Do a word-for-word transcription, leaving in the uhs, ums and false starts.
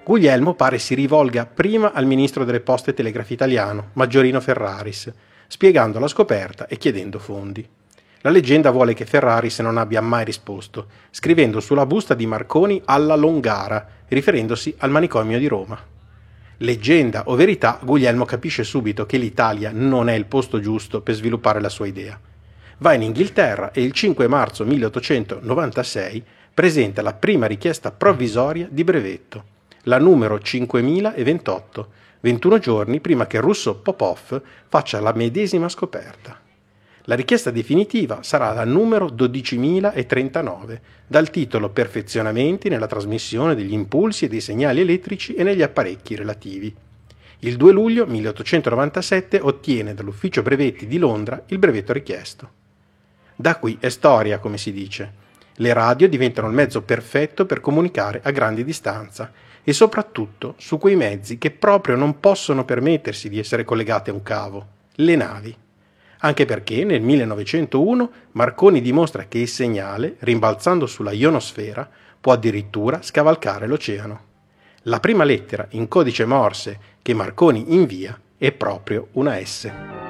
Guglielmo pare si rivolga prima al ministro delle poste e telegrafi italiano, Maggiorino Ferraris, spiegando la scoperta e chiedendo fondi. La leggenda vuole che Ferraris non abbia mai risposto, scrivendo sulla busta di Marconi alla Longara, riferendosi al manicomio di Roma. Leggenda o verità, Guglielmo capisce subito che l'Italia non è il posto giusto per sviluppare la sua idea. Va in Inghilterra e il cinque marzo milleottocentonovantasei presenta la prima richiesta provvisoria di brevetto, la numero cinquemilaventotto, ventuno giorni prima che il russo Popov faccia la medesima scoperta. La richiesta definitiva sarà la numero dodicimilatrentanove, dal titolo Perfezionamenti nella trasmissione degli impulsi e dei segnali elettrici e negli apparecchi relativi. Il due luglio milleottocentonovantasette ottiene dall'ufficio brevetti di Londra il brevetto richiesto. Da qui è storia, come si dice. Le radio diventano il mezzo perfetto per comunicare a grandi distanza e soprattutto su quei mezzi che proprio non possono permettersi di essere collegati a un cavo, le navi. Anche perché nel millenovecentouno Marconi dimostra che il segnale, rimbalzando sulla ionosfera, può addirittura scavalcare l'oceano. La prima lettera in codice Morse che Marconi invia è proprio una S.